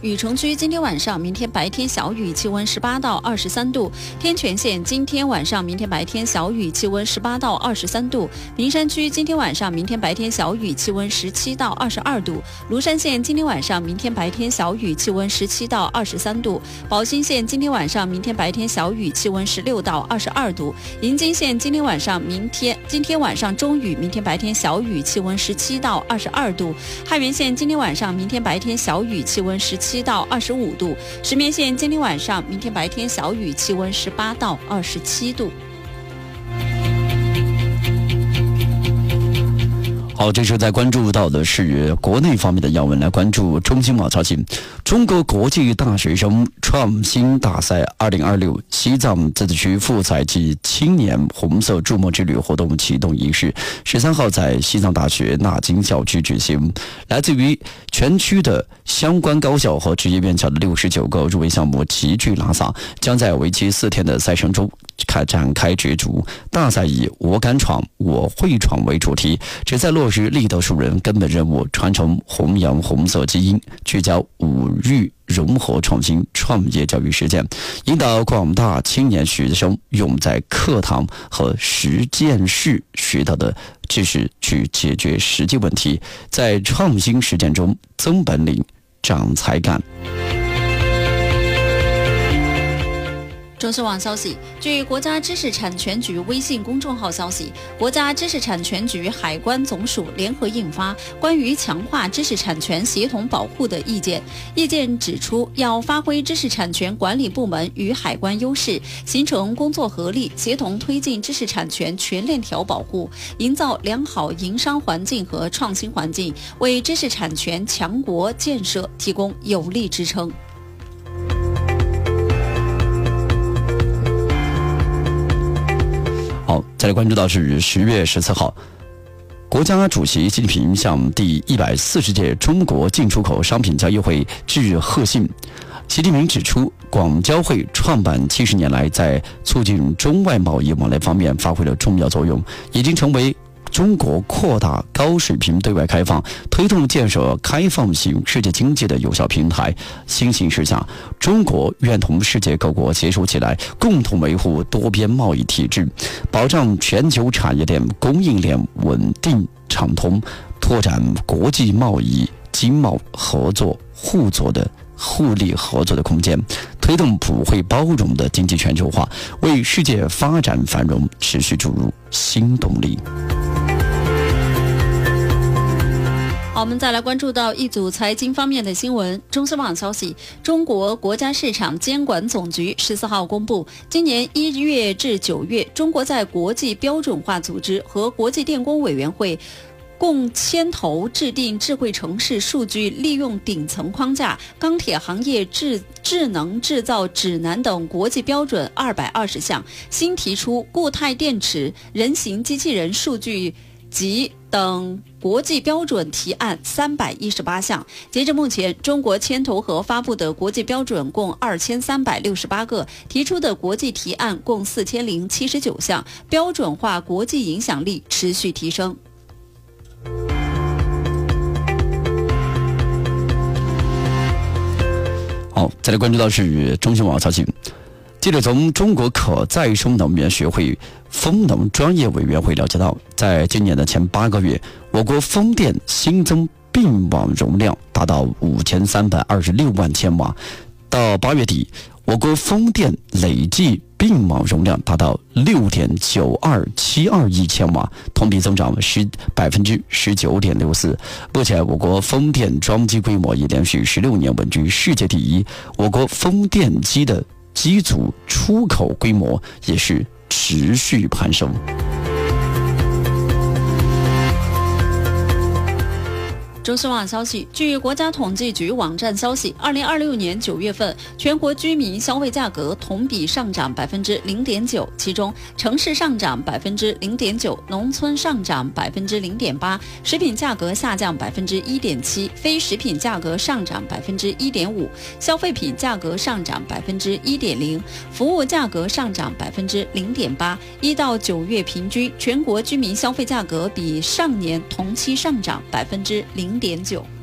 雨城区今天晚上、明天白天小雨，气温18到23度；天全县今天晚上、明天白天小雨，气温18到23度；名山区今天晚上、明天白天小雨，气温17到22度；庐山县今天晚上、明天白天小雨，气温17到23度；宝兴县今天晚上、明天白天小雨，气温16到22度；银津县今天晚上、今天晚上中雨，明天白天小雨，气温17到22度；汉源县今天晚上、明天白天小雨，气温17到25度；石棉县今天晚上、明天白天小雨，气温18到27度。 好，这时候在关注到的是国内方面的要闻，来关注中新网消息。中国国际大学生创新大赛2026西藏自治区富采季青年红色筑梦之旅活动启动仪式13号在西藏大学纳金校区举行。来自于全区的相关高校和职业院校的69个入围项目齐聚拉萨，将在为期4天的赛程中展开角逐。大赛以我敢闯我会闯为主题，旨在落实立德树人根本任务，传承弘扬红色基因，聚焦五育融合创新创业教育实践，引导广大青年学生用在课堂和实践室学到的知识去解决实际问题，在创新实践中增本领长才干。 中新网消息，据国家知识产权局微信公众号消息，国家知识产权局海关总署联合印发关于强化知识产权协同保护的意见。意见指出，要发挥知识产权管理部门与海关优势，形成工作合力，协同推进知识产权全链条保护，营造良好营商环境和创新环境，为知识产权强国建设提供有力支撑。 好，再来关注到是10月14号，国家主席习近平向第140届中国进出口商品交易会致贺信。习近平指出，广交会创办70年来，在促进中外贸易往来方面发挥了重要作用，已经成为中国扩大高水平对外开放、推动建设开放型世界经济的有效平台。新形势下，中国愿同世界各国携手起来，共同维护多边贸易体制，保障全球产业链、供应链稳定畅通，拓展国际贸易经贸合作互利合作的空间，推动普惠包容的经济全球化，为世界发展繁荣持续注入新动力。 好，我们再来关注到一组财经方面的新闻。中新网消息，中国国家市场监管总局14号公布，今年1月至9月，中国在国际标准化组织和国际电工委员会共牵头制定智慧城市数据利用顶层框架、钢铁行业智能制造指南等国际标准220项，新提出固态电池、人形机器人数据集等国际标准提案318项。截至目前，中国牵头和发布的国际标准共2368个，提出的国际提案共4079项，标准化国际影响力持续提升。 好，再来关注到是中新网消息。记者从中国可再生能源学会风能专业委员会了解到，在今年的前8个月，我国风电新增并网容量达到5326万千瓦。到8月底，我国风电累计并网容量达到6.9272亿千瓦，同比增长19.64%。目前，我国风电装机规模已连续16年稳居世界第一，我国风电机的机组出口规模也是持续攀升。 中新网消息，据国家统计局网站消息，2026年9月份，全国居民消费价格同比上涨0.9%，其中城市上涨0.9%，农村上涨0.8%，食品价格下降1.7%，非食品价格上涨1.5%，消费品价格上涨1.0%，服务价格上涨0.8%。1到9月平均，全国居民消费价格比上年同期上涨0.9%。